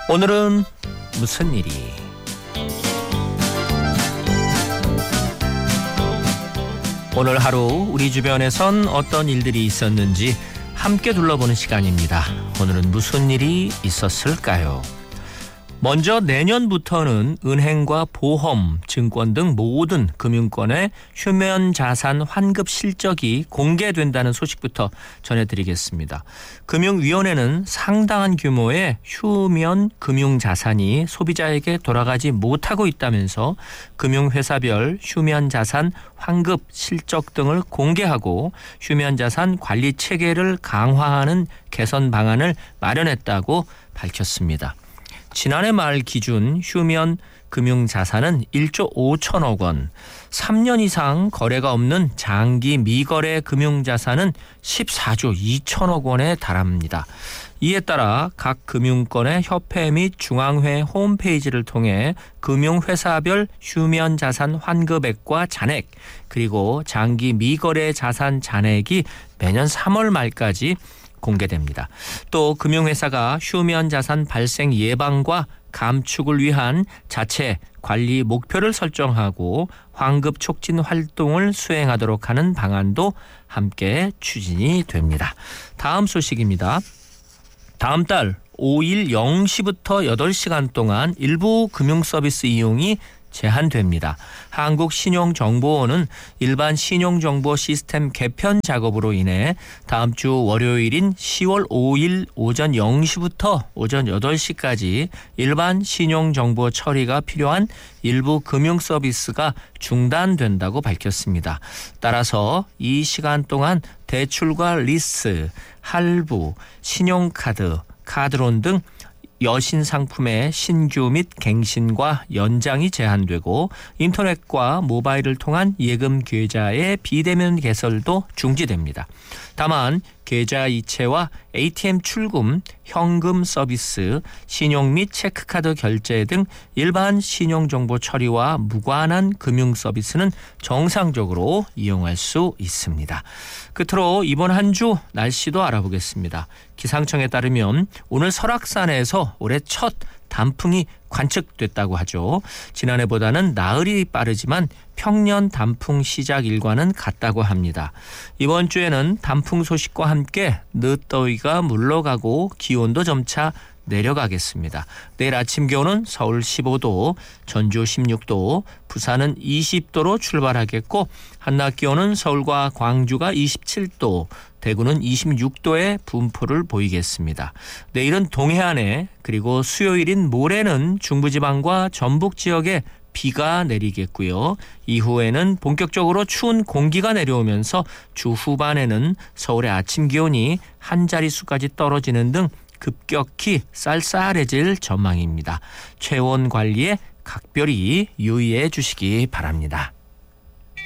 오늘은 무슨 일이? 오늘 하루 우리 주변에선 어떤 일들이 있었는지 함께 둘러보는 시간입니다. 오늘은 무슨 일이 있었을까요? 먼저 내년부터는 은행과 보험, 증권 등 모든 금융권의 휴면 자산 환급 실적이 공개된다는 소식부터 전해드리겠습니다. 금융위원회는 상당한 규모의 휴면 금융자산이 소비자에게 돌아가지 못하고 있다면서 금융회사별 휴면 자산 환급 실적 등을 공개하고 휴면 자산 관리 체계를 강화하는 개선 방안을 마련했다고 밝혔습니다. 지난해 말 기준 휴면 금융자산은 1조 5천억 원, 3년 이상 거래가 없는 장기 미거래 금융자산은 14조 2천억 원에 달합니다. 이에 따라 각 금융권의 협회 및 중앙회 홈페이지를 통해 금융회사별 휴면 자산 환급액과 잔액, 그리고 장기 미거래 자산 잔액이 매년 3월 말까지 공개됩니다. 또 금융회사가 휴면 자산 발생 예방과 감축을 위한 자체 관리 목표를 설정하고 환급 촉진 활동을 수행하도록 하는 방안도 함께 추진이 됩니다. 다음 소식입니다. 다음 달 5일 0시부터 8시간 동안 일부 금융서비스 이용이 제한됩니다. 한국신용정보원은 일반 신용정보 시스템 개편 작업으로 인해 다음 주 월요일인 10월 5일 오전 0시부터 오전 8시까지 일반 신용정보 처리가 필요한 일부 금융서비스가 중단된다고 밝혔습니다. 따라서 이 시간 동안 대출과 리스, 할부, 신용카드, 카드론 등 여신 상품의 신규 및 갱신과 연장이 제한되고 인터넷과 모바일을 통한 예금 계좌의 비대면 개설도 중지됩니다. 다만 계좌 이체와 ATM 출금, 현금 서비스, 신용 및 체크카드 결제 등 일반 신용정보 처리와 무관한 금융 서비스는 정상적으로 이용할 수 있습니다. 끝으로 이번 한 주 날씨도 알아보겠습니다. 기상청에 따르면 오늘 설악산에서 올해 첫 단풍이 관측됐다고 하죠. 지난해보다는 나흘이 빠르지만 평년 단풍 시작 일과는 같다고 합니다. 이번 주에는 단풍 소식과 함께 늦더위가 물러가고 기온도 점차 내려가겠습니다. 내일 아침 기온은 서울 15도, 전주 16도, 부산은 20도로 출발하겠고 한낮 기온은 서울과 광주가 27도, 대구는 26도의 분포를 보이겠습니다. 내일은 동해안에 그리고 수요일인 모레는 중부지방과 전북 지역에 비가 내리겠고요. 이후에는 본격적으로 추운 공기가 내려오면서 주 후반에는 서울의 아침 기온이 한 자릿수까지 떨어지는 등 급격히 쌀쌀해질 전망입니다. 체온 관리에 각별히 유의해 주시기 바랍니다.